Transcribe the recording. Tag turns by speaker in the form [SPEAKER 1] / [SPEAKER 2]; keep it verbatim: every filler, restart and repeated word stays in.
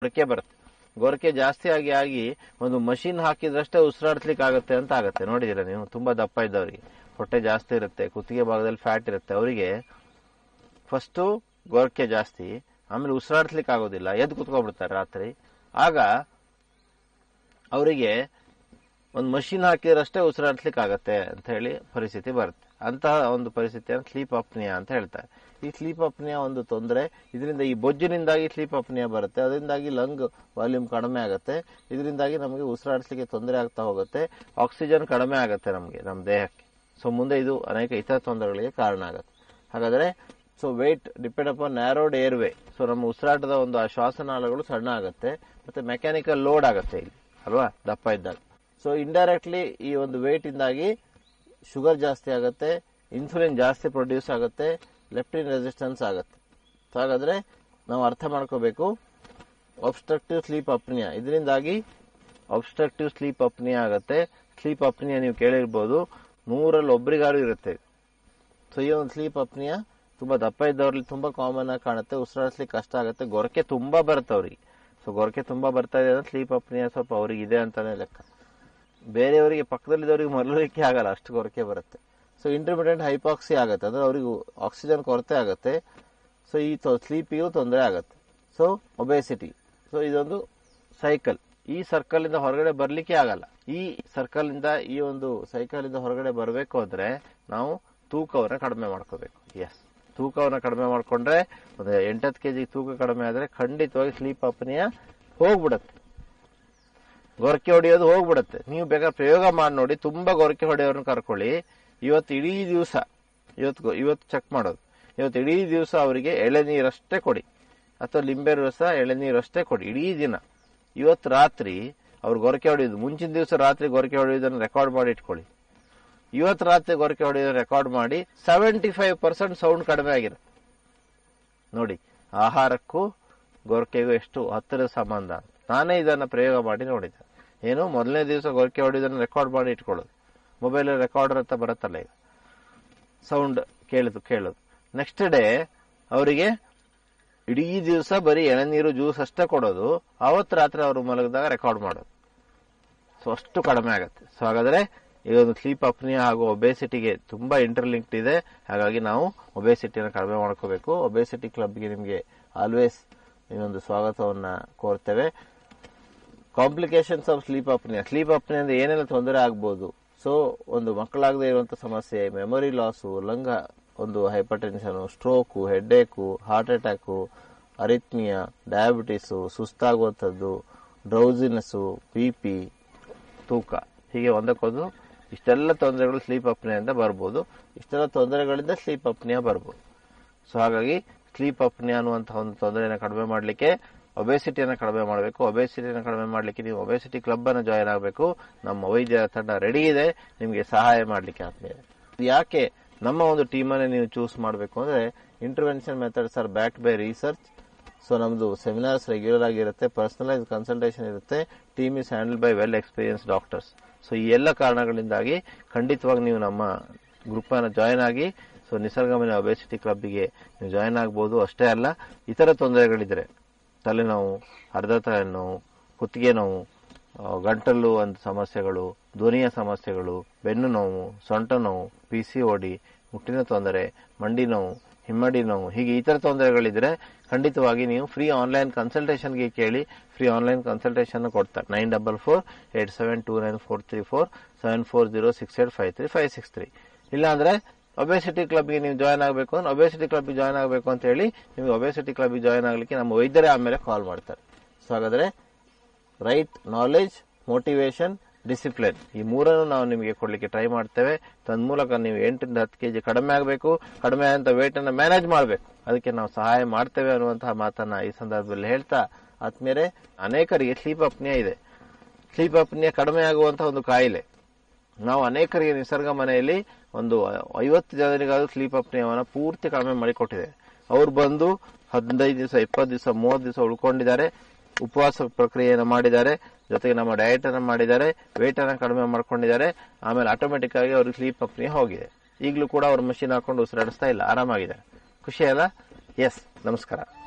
[SPEAKER 1] ಗೊರಕೆ ಬರುತ್ತೆ. ಗೊರಕೆ ಜಾಸ್ತಿ ಆಗಿ ಆಗಿ ಒಂದು ಮಷಿನ್ ಹಾಕಿದ್ರಷ್ಟೇ ಉಸಿರಾಡ್ಸ್ಲಿಕ್ಕೆ ಆಗುತ್ತೆ ಅಂತ ಆಗುತ್ತೆ. ನೋಡಿದಿರ ನೀವು, ತುಂಬಾ ದಪ್ಪ ಇದ್ದವರಿಗೆ, ಹೊಟ್ಟೆ ಜಾಸ್ತಿ ಇರುತ್ತೆ, ಕುತ್ತಿಗೆ ಭಾಗದಲ್ಲಿ ಫ್ಯಾಟ್ ಇರುತ್ತೆ, ಅವರಿಗೆ ಫಸ್ಟು ಗೊರಕೆ ಜಾಸ್ತಿ, ಆಮೇಲೆ ಉಸಿರಾಡ್ಸ್ಲಿಕ್ಕೆ ಆಗೋದಿಲ್ಲ, ಎದ್ದು ಕುತ್ಕೊಬಿಡ್ತಾರೆ ರಾತ್ರಿ. ಆಗ ಅವರಿಗೆ ಒಂದು ಮಷಿನ್ ಹಾಕಿದ್ರಷ್ಟೇ ಉಸಿರಾಡ್ಸ್ಲಿಕ್ಕೆ ಆಗತ್ತೆ ಅಂತ ಹೇಳಿ ಪರಿಸ್ಥಿತಿ ಬರುತ್ತೆ. ಅಂತಹ ಒಂದು ಪರಿಸ್ಥಿತಿಯನ್ನು ಸ್ಲೀಪ್ ಅಪ್ನಿಯಾ ಅಂತ ಹೇಳ್ತಾರೆ. ಈ ಸ್ಲೀಪ್ ಅಪ್ನಿಯಾ ಒಂದು ತೊಂದರೆ. ಇದರಿಂದ ಈ ಬೊಜ್ಜಿನಿಂದಾಗಿ ಸ್ಲೀಪ್ ಅಪ್ನಿಯಾ ಬರುತ್ತೆ. ಅದರಿಂದಾಗಿ ಲಂಗ್ ವಾಲ್ಯೂಮ್ ಕಡಿಮೆ ಆಗುತ್ತೆ. ಇದರಿಂದಾಗಿ ನಮಗೆ ಉಸಿರಾಡಿಸ್ಲಿಕ್ಕೆ ತೊಂದರೆ ಆಗ್ತಾ ಹೋಗುತ್ತೆ. ಆಕ್ಸಿಜನ್ ಕಡಿಮೆ ಆಗುತ್ತೆ ನಮಗೆ, ನಮ್ಮ ದೇಹಕ್ಕೆ. ಸೊ ಮುಂದೆ ಇದು ಅನೇಕ ಇತರ ತೊಂದರೆಗಳಿಗೆ ಕಾರಣ ಆಗುತ್ತೆ. ಹಾಗಾದ್ರೆ so wait depend upon ನ್ಯಾರೋಡ್ air way. So ನಮ್ಮ ಉಸಿರಾಟದ ಒಂದು ಆ ಶ್ವಾಸನಾಳಗಳು ಸಣ್ಣ ಆಗುತ್ತೆ, ಮತ್ತೆ ಮೆಕ್ಯಾನಿಕಲ್ ಲೋಡ್ ಆಗುತ್ತೆ ಇಲ್ಲಿ ಅಲ್ವಾ, ದಪ್ಪ ಇದ್ದಾಗ. ಸೊ ಇಂಡೈರೆಕ್ಟ್ಲಿ ಈ ಒಂದು ವೇಟ್ ಇಂದಾಗಿ ಶುಗರ್ ಜಾಸ್ತಿ ಆಗುತ್ತೆ, ಇನ್ಸುಲಿನ್ ಜಾಸ್ತಿ ಪ್ರೊಡ್ಯೂಸ್ ಆಗುತ್ತೆ, ಲೆಪ್ಟಿನ್ ರೆಸಿಸ್ಟೆನ್ಸ್ ಆಗುತ್ತೆ. ಸೊ ಹಾಗಾದ್ರೆ ನಾವು ಅರ್ಥ ಮಾಡ್ಕೋಬೇಕು, ಒಬ್ಸ್ಟ್ರಕ್ಟಿವ್ ಸ್ಲೀಪ್ ಅಪ್ನಿಯಾ, ಇದರಿಂದಾಗಿ ಒಬ್ಸ್ಟ್ರಕ್ಟಿವ್ ಸ್ಲೀಪ್ ಅಪ್ನಿಯಾ ಆಗುತ್ತೆ. ಸ್ಲೀಪ್ ಅಪ್ನಿಯಾ ನೀವು ಕೇಳಿರ್ಬೋದು, ನೂರಲ್ಲಿ ಒಬ್ರಿಗಾರು ಇರುತ್ತೆ. ಸೊ ಈ ಒಂದು ಸ್ಲೀಪ್ ಅಪ್ನಿಯಾ ತುಂಬಾ ದಪ್ಪ ಇದ್ದವ್ರಲ್ಲಿ ತುಂಬಾ ಕಾಮನ್ ಆಗಿ ಕಾಣುತ್ತೆ, ಉಸಿರಾಡಿಸ್ಲಿಕ್ಕೆ ಕಷ್ಟ ಆಗುತ್ತೆ, ಗೊರಕೆ ತುಂಬಾ ಬರುತ್ತೆ ಅವ್ರಿಗೆ. ಸೊ ಗೊರಕೆ ತುಂಬಾ ಬರ್ತಾ ಇದೆ ಅಂದ್ರೆ ಸ್ಲೀಪ್ ಅಪ್ನಿಯಾ ಸ್ವಲ್ಪ ಅವ್ರಿಗೆ ಇದೆ ಅಂತಾನೆ ಲೆಕ್ಕ. ಬೇರೆಯವರಿಗೆ ಪಕ್ಕದಲ್ಲಿದ್ದವರಿಗೆ ಮರಲಿಕ್ಕೆ ಆಗಲ್ಲ, ಅಷ್ಟು ಗೊರಕೆ ಬರುತ್ತೆ. ಸೊ ಇಂಟರ್ಮಿಟೆಂಟ್ ಹೈಪಾಕ್ಸಿ ಆಗುತ್ತೆ, ಅಂದ್ರೆ ಅವ್ರಿಗೆ ಆಕ್ಸಿಜನ್ ಕೊರತೆ ಆಗುತ್ತೆ. ಸೊ ಈ ಸ್ಲೀಪಿಗೂ ತೊಂದರೆ ಆಗುತ್ತೆ. ಸೊ ಒಬೆಸಿಟಿ, ಸೊ ಇದೊಂದು ಸೈಕಲ್. ಈ ಸರ್ಕಲ್ ಇಂದ ಹೊರಗಡೆ ಬರ್ಲಿಕ್ಕೆ ಆಗಲ್ಲ. ಈ ಸರ್ಕಲ್ ಇಂದ ಈ ಒಂದು ಸೈಕಲ್ ಇಂದ ಹೊರಗಡೆ ಬರಬೇಕು ಅಂದ್ರೆ ನಾವು ತೂಕವನ್ನ ಕಡಿಮೆ ಮಾಡ್ಕೋಬೇಕು. ಎಸ್, ತೂಕವನ್ನ ಕಡಿಮೆ ಮಾಡ್ಕೊಂಡ್ರೆ ಒಂದು ಎಂಟತ್ತು ಕೆಜಿ ತೂಕ ಕಡಿಮೆ ಆದ್ರೆ ಖಂಡಿತವಾಗಿ ಸ್ಲೀಪ್ ಅಪ್ನಿಯಾ ಹೋಗ್ಬಿಡತ್ತೆ, ಗೊರಕೆ ಹೊಡೆಯೋದು ಹೋಗ್ಬಿಡತ್ತೆ. ನೀವು ಬೇಕಾದ್ರೆ ಪ್ರಯೋಗ ಮಾಡಿ ನೋಡಿ, ತುಂಬಾ ಗೊರಕೆ ಹೊಡೆಯೋರನ್ನ ಕರ್ಕೊಳ್ಳಿ. ಇವತ್ತು ಇಡೀ ದಿವಸ ಇವತ್ತು ಇವತ್ತು ಚೆಕ್ ಮಾಡೋದು, ಇವತ್ತು ಇಡೀ ದಿವಸ ಅವರಿಗೆ ಎಳೆನೀರಷ್ಟೇ ಕೊಡಿ, ಅಥವಾ ಲಿಂಬೆ ರಸ ಎಳೆನೀರಷ್ಟೇ ಕೊಡಿ ಇಡೀ ದಿನ. ಇವತ್ತು ರಾತ್ರಿ ಅವ್ರು ಗೊರಕೆ ಹೊಡೆಯೋದು, ಮುಂಚಿನ ದಿವಸ ರಾತ್ರಿ ಗೊರಕೆ ಹೊಡೆಯೋದನ್ನು ರೆಕಾರ್ಡ್ ಮಾಡಿ ಇಟ್ಕೊಳ್ಳಿ. ಇವತ್ತು ರಾತ್ರಿ ಗೊರಕೆ ಹೊಡೆಯೋದನ್ನು ರೆಕಾರ್ಡ್ ಮಾಡಿ, ಸೆವೆಂಟಿ ಫೈವ್ ಪರ್ಸೆಂಟ್ ಸೌಂಡ್ ಕಡಿಮೆ ಆಗಿರುತ್ತೆ. ನೋಡಿ, ಆಹಾರಕ್ಕೂ ಗೊರಕೆಗೂ ಎಷ್ಟು ಹತ್ತಿರದ ಸಂಬಂಧ. ನಾನೇ ಇದನ್ನ ಪ್ರಯೋಗ ಮಾಡಿ ನೋಡಿದ್ದೆ. ಏನು, ಮೊದಲನೇ ದಿವಸ ಗೊರಕೆ ಹೊಡೆಯೋದನ್ನು ರೆಕಾರ್ಡ್ ಮಾಡಿ ಇಟ್ಕೊಳ್ಳೋದು, ಮೊಬೈಲ್ ರೆಕಾರ್ಡರ್ ಅಂತ ಬರುತ್ತಲ್ಲ ಈಗ, ಸೌಂಡ್ ಕೇಳೋದು ಕೇಳೋದು ನೆಕ್ಸ್ಟ್ ಡೇ ಅವರಿಗೆ ಇಡೀ ದಿವಸ ಬರೀ ಎಳೆನೀರು ಜ್ಯೂಸ್ ಅಷ್ಟೇ ಕೊಡೋದು, ಅವತ್ತು ರಾತ್ರಿ ಅವರು ಮಲಗಿದಾಗ ರೆಕಾರ್ಡ್ ಮಾಡೋದು. ಸೊ ಅಷ್ಟು ಕಡಿಮೆ ಆಗುತ್ತೆ. ಸೊ ಹಾಗಾದ್ರೆ ಇದೊಂದು ಸ್ಲೀಪ್ ಅಪ್ನಿಯಾ ಹಾಗೂ ಒಬೆಸಿಟಿಗೆ ತುಂಬಾ ಇಂಟರ್ಲಿಂಕ್ಡ್ ಇದೆ. ಹಾಗಾಗಿ ನಾವು ಒಬೆಸಿಟಿಯನ್ನು ಕಡಿಮೆ ಮಾಡ್ಕೋಬೇಕು. ಒಬೆಸಿಟಿ ಕ್ಲಬ್ಗೆ ನಿಮಗೆ ಆಲ್ವೇಸ್ ಇನ್ನೊಂದು ಸ್ವಾಗತವನ್ನ ಕೋರ್ತೇವೆ. Complications of sleep apnoea, sleep ಅಪ್ನಿಯಿಂದ ಏನೆಲ್ಲ ತೊಂದರೆ ಆಗ್ಬೋದು. ಸೊ ಒಂದು ಮಕ್ಕಳಾಗದೇ ಇರುವಂತಹ ಸಮಸ್ಯೆ, ಮೆಮೊರಿ ಲಾಸು, ಲಂಗ್ ಒಂದು hypertension, stroke, headache, heart attack, ಅರಿತ್ಮಿಯಾ, diabetes, ಸುಸ್ತಾಗುವಂಥದ್ದು, ಡ್ರೌಸಿನೆಸ್ಸು, B P, ತೂಕ, ಹೀಗೆ ಒಂದಕ್ಕೊಂದು ಇಷ್ಟೆಲ್ಲ ತೊಂದರೆಗಳು ಸ್ಲೀಪ್ ಅಪ್ನಿಯಿಂದ ಬರ್ಬೋದು. ಇಷ್ಟೆಲ್ಲ ತೊಂದರೆಗಳಿಂದ ಸ್ಲೀಪ್ ಅಪ್ನಿಯಾ ಬರ್ಬೋದು. ಸೊ ಹಾಗಾಗಿ ಸ್ಲೀಪ್ ಅಪ್ನಿಯಾ ಅನ್ನುವಂತಹ ಒಂದು ತೊಂದರೆಯನ್ನು ಕಡಿಮೆ ಮಾಡಲಿಕ್ಕೆ ಒಬೆಸಿಟಿಯನ್ನು ಕಡಿಮೆ ಮಾಡಬೇಕು. ಒಬೆಸಿಟಿಯನ್ನು ಕಡಿಮೆ ಮಾಡಲಿಕ್ಕೆ ನೀವು ಒಬೆಸಿಟಿ ಕ್ಲಬ್ ಅನ್ನು ಜಾಯಿನ್ ಆಗಬೇಕು. ನಮ್ಮ ವೈದ್ಯರ ತಂಡ ರೆಡಿ ಇದೆ ನಿಮಗೆ ಸಹಾಯ ಮಾಡಲಿಕ್ಕೆ. ಆದ್ಮೇಲೆ ಯಾಕೆ ನಮ್ಮ ಒಂದು ಟೀಮನ್ನೇ ನೀವು ಚೂಸ್ ಮಾಡಬೇಕು ಅಂದ್ರೆ, intervention methods are backed by research. So ನಮ್ದು ಸೆಮಿನಾರ್ಸ್ ರೆಗ್ಯುಲರ್ ಆಗಿರುತ್ತೆ, ಪರ್ಸನಲೈಸ್ ಕನ್ಸಲ್ಟೇಷನ್ ಇರುತ್ತೆ, team is handle by well experience doctors. So ಈ ಎಲ್ಲ ಕಾರಣಗಳಿಂದಾಗಿ ಖಂಡಿತವಾಗಿ ನೀವು ನಮ್ಮ ಗ್ರೂಪ್ ಅನ್ನು ಜಾಯಿನ್ ಆಗಿ ಸೊ ನಿಸರ್ಗಮನೆ ಒಬೆಸಿಟಿ ಕ್ಲಬ್ಗೆ ನೀವು ಜಾಯಿನ್ ಆಗಬಹುದು. ಅಷ್ಟೇ ಅಲ್ಲ, ಇತರ ತೊಂದರೆಗಳಿದ್ರೆ ತಲೆನೋವು, ಅರ್ಧ ತಲೆನೋವು, ಕುತ್ತಿಗೆ ನೋವು, ಗಂಟಲು ಒಂದು ಸಮಸ್ಯೆಗಳು, ಧ್ವನಿಯ ಸಮಸ್ಯೆಗಳು, ಬೆನ್ನು ನೋವು, ಸೊಂಟ ನೋವು, ಪಿಸಿಒಡಿ, ಮುಟ್ಟಿನ ತೊಂದರೆ, ಮಂಡಿ ನೋವು, ಹಿಮ್ಮಡಿ ನೋವು, ಹೀಗೆ ಇತರ ತೊಂದರೆಗಳಿದ್ರೆ ಖಂಡಿತವಾಗಿ ನೀವು ಫ್ರೀ ಆನ್ಲೈನ್ ಕನ್ಸಲ್ಟೇಷನ್ಗೆ ಕೇಳಿ. ಫ್ರೀ ಆನ್ಲೈನ್ ಕನ್ಸಲ್ಟೇಷನ್ ಕೊಡ್ತಾರೆ. Nine double four eight seven two nine four three four seven four zero six eight five three five six three ಇಲ್ಲಾಂದ್ರೆ ಒಬೆಸಿಟಿ ಕ್ಲಬ್ಗೆ ನೀವು ಜಾಯ್ನ್ ಆಗಬೇಕು ಅಂದ್ರೆ ಒಬೆಸಿಟಿ ಕ್ಲಬ್ಗೆ ಜಾಯ್ನ್ ಆಗಬೇಕು ಅಂತ ಹೇಳಿ ನಿಮಗೆ ಒಬೆಸಿಟಿ ಕ್ಲಬ್ಗೆ ಜಾಯ್ನ್ ಆಗಲಿಕ್ಕೆ ನಮ್ಮ ವೈದ್ಯರೇ ಆಮೇಲೆ ಕಾಲ್ ಮಾಡ್ತಾರೆ. ಸೊ ಹಾಗಾದ್ರೆ ರೈಟ್ ನಾಲೆಜ್, ಮೋಟಿವೇಶನ್, ಡಿಸಿಪ್ಲಿನ್, ಈ ಮೂರನ್ನು ನಾವು ನಿಮಗೆ ಕೊಡ್ಲಿಕ್ಕೆ ಟ್ರೈ ಮಾಡ್ತೇವೆ. ತನ್ಮೂಲಕ ನೀವು ಎಂಟರಿಂದ ಹತ್ತು ಕೆಜಿ ಕಡಿಮೆ ಆಗಬೇಕು, ಕಡಿಮೆ ಆದಂತ ವೇಟ್ ಅನ್ನು ಮ್ಯಾನೇಜ್ ಮಾಡಬೇಕು. ಅದಕ್ಕೆ ನಾವು ಸಹಾಯ ಮಾಡ್ತೇವೆ ಅನ್ನುವಂತಹ ಮಾತನ್ನ ಈ ಸಂದರ್ಭದಲ್ಲಿ ಹೇಳ್ತಾ, ಆದ್ಮೇಲೆ ಅನೇಕರಿಗೆ ಸ್ಲೀಪ್ ಅಪ್ನಿಯಾ ಇದೆ. ಸ್ಲೀಪ್ ಅಪ್ನಿಯಾ ಕಡಿಮೆ ಆಗುವಂತಹ ಒಂದು ಕಾಯಿಲೆ. ನಾವು ಅನೇಕರಿಗೆ ನಿಸರ್ಗ ಮನೆಯಲ್ಲಿ ಒಂದು ಐವತ್ತು ಜನರಿಗಾದ್ರೂ ಸ್ಲೀಪ್ ಅಪ್ನಿಯಾವನ್ನ ಪೂರ್ತಿ ಕಡಿಮೆ ಮಾಡಿ ಕೊಟ್ಟಿದೆ. ಅವ್ರು ಬಂದು ಹದಿನೈದು ದಿವಸ, ಇಪ್ಪತ್ತು ದಿವಸ, ಮೂವತ್ತು ದಿವಸ ಉಳ್ಕೊಂಡಿದ್ದಾರೆ, ಉಪವಾಸ ಪ್ರಕ್ರಿಯೆಯನ್ನು ಮಾಡಿದ್ದಾರೆ, ಜೊತೆಗೆ ನಮ್ಮ ಡಯಟ್ ಅನ್ನು ಮಾಡಿದ್ದಾರೆ, ವೇಟ್ ಅನ್ನು ಕಡಿಮೆ ಮಾಡ್ಕೊಂಡಿದ್ದಾರೆ. ಆಮೇಲೆ ಆಟೋಮೆಟಿಕ್ ಆಗಿ ಅವ್ರಿಗೆ ಸ್ಲೀಪ್ ಅಪ್ನಿಯಾ ಹೋಗಿದೆ. ಈಗಲೂ ಕೂಡ ಅವ್ರು ಮಷೀನ್ ಹಾಕೊಂಡು ಉಸಿರಾಡಿಸ್ತಾ ಇಲ್ಲ, ಆರಾಮಾಗಿದೆ. ಖುಷಿ ಅಲ್ಲ? ಎಸ್, ನಮಸ್ಕಾರ.